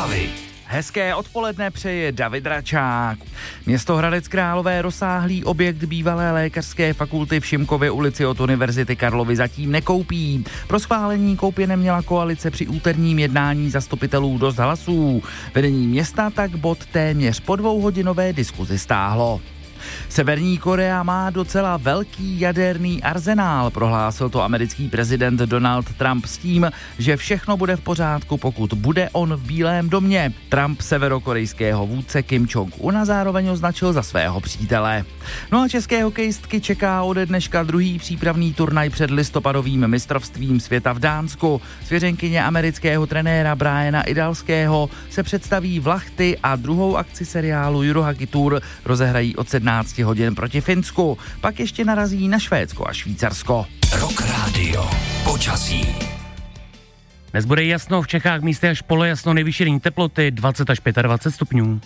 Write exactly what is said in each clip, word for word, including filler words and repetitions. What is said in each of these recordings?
hlavy. Hezké odpoledne přeje David Račák. Město Hradec Králové rozsáhlý objekt bývalé lékařské fakulty v Šimkově ulici od Univerzity Karlovy zatím nekoupí. Pro schválení koupě neměla koalice při úterním jednání zastupitelů dost hlasů. Vedení města tak bod téměř po dvouhodinové diskuzi stáhlo. Severní Korea má docela velký jaderný arzenál, prohlásil to americký prezident Donald Trump s tím, že všechno bude v pořádku, pokud bude on v Bílém domě. Trump severokorejského vůdce Kim Jong-una zároveň označil za svého přítele. No a české hokejistky čeká ode dneška druhý přípravný turnaj před listopadovým mistrovstvím světa v Dánsku. Svěřenkyně amerického trenéra Briana Idalského se představí v Lahti a druhou akci seriálu Eurohockey Tour rozehrají od sedmnácti hodin proti Finsku. Pak ještě narazí na Švédsko a Švýcarsko. Rock Radio. Počasí. Dnes bude jasno, v Čechách místy až polojasno, nejvyšší denní teploty dvacet až dvacet pět stupňů.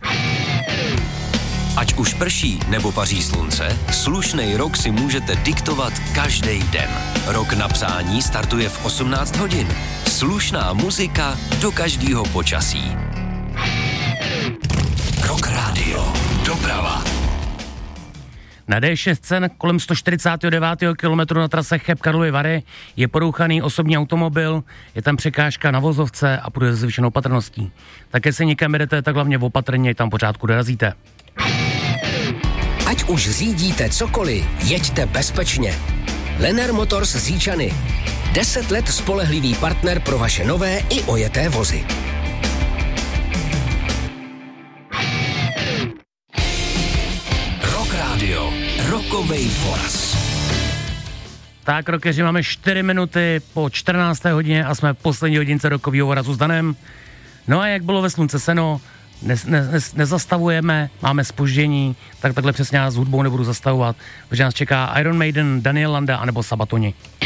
Ať už prší nebo paří slunce, slušnej rok si můžete diktovat každý den. Rok na psání startuje v osmnáct hodin. Slušná muzika do každého počasí. Rock Radio. Doprava. Na dé šest cen kolem sto čtyřicet devět kilometrů na trase Cheb Karlovy Vary je porouchaný osobní automobil, je tam překážka na vozovce a půjde se zvýšenou patrností. Také se někam jedete, tak hlavně opatrně, tam pořádku dorazíte. Ať už řídíte cokoliv, jeďte bezpečně. Lenner Motors z Říčany. Deset let spolehlivý partner pro vaše nové i ojeté vozy. Rokovej voraz. Tak, rokeři, máme čtyři minuty po čtrnácté hodině a jsme v poslední hodince rokovýho vorazu s Danem. No a jak bylo ve Slunce seno, ne, ne, ne, nezastavujeme, máme zpoždění, tak takhle přesně já s hudbou nebudu zastavovat, protože nás čeká Iron Maiden, Daniel Landa anebo Sabatoni.